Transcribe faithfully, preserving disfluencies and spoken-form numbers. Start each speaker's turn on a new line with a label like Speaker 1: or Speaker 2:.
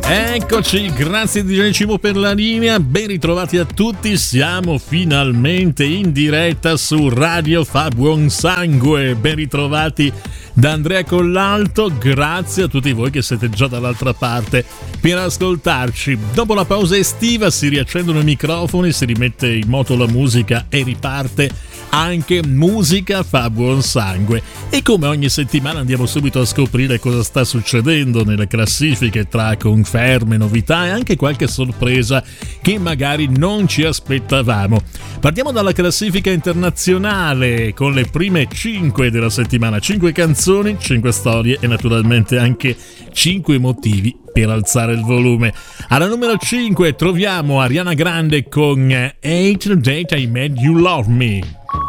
Speaker 1: Eccoci, grazie di Decimo per la linea, ben ritrovati a tutti, siamo finalmente in diretta su Radio Fa Buon Sangue, ben ritrovati da Andrea Collalto, grazie a tutti voi che siete già dall'altra parte per ascoltarci. Dopo la pausa estiva si riaccendono i microfoni, si rimette in moto la musica e riparte anche Musica Fa Buon Sangue. E come ogni settimana andiamo subito a scoprire cosa sta succedendo nelle classifiche tra conferme, novità e anche qualche sorpresa che magari non ci aspettavamo. Partiamo dalla classifica internazionale con le prime cinque della settimana, cinque canzoni, cinque storie e naturalmente anche cinque motivi per alzare il volume. Alla numero cinque troviamo Ariana Grande con Eight Date I Made You Love Me.